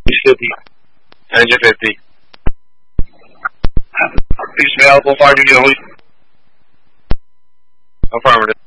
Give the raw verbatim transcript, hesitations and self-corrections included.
fifty. Engine fifty. Police available, fire duty only. Affirmative.